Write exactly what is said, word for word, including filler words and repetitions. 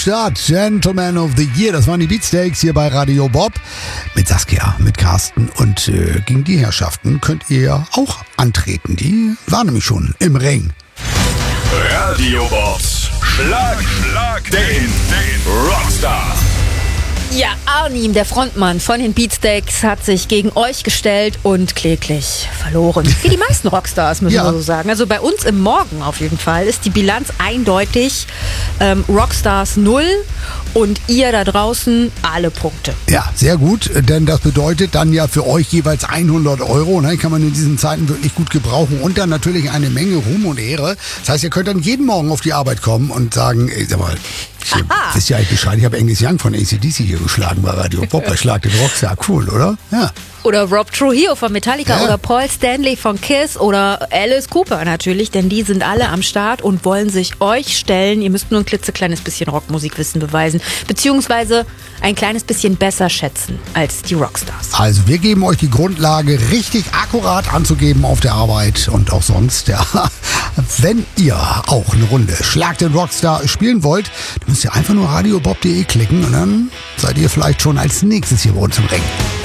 Start, Gentleman of the Year, das waren die Beatsteaks hier bei Radio Bob mit Saskia, mit Carsten und äh, gegen die Herrschaften könnt ihr auch antreten, die waren nämlich schon im Ring. Radio Bobs Schlag, Schlag den, den Rockstar. Ja, Arnim, der Frontmann von den Beatsteaks, hat sich gegen euch gestellt und kläglich verloren. Wie die meisten Rockstars, müssen Ja. wir so sagen. Also bei uns im Morgen auf jeden Fall ist die Bilanz eindeutig. Ähm, Rockstars null und ihr da draußen alle Punkte. Ja, sehr gut, denn das bedeutet dann ja für euch jeweils hundert Euro, ne, kann man in diesen Zeiten wirklich gut gebrauchen und dann natürlich eine Menge Ruhm und Ehre. Das heißt, ihr könnt dann jeden Morgen auf die Arbeit kommen und sagen, ey, sag mal, ich, wisst ihr eigentlich Bescheid, ich habe Angus Young von A C D C hier geschlagen bei Radio Bob, bei Schlag den Rockstar, cool, oder? Ja. Oder Rob Trujillo von Metallica Ja. oder Paul Stanley von Kiss oder Alice Cooper natürlich, denn die sind alle am Start und wollen sich euch stellen. Ihr müsst nur ein klitzekleines bisschen Rockmusikwissen beweisen, beziehungsweise ein kleines bisschen besser schätzen als die Rockstars. Also wir geben euch die Grundlage, richtig akkurat anzugeben auf der Arbeit und auch sonst. Ja. Wenn ihr auch eine Runde Schlag den Rockstar spielen wollt, dann müsst ihr einfach nur radiobob punkt de klicken und dann seid ihr vielleicht schon als nächstes hier bei uns im Ring.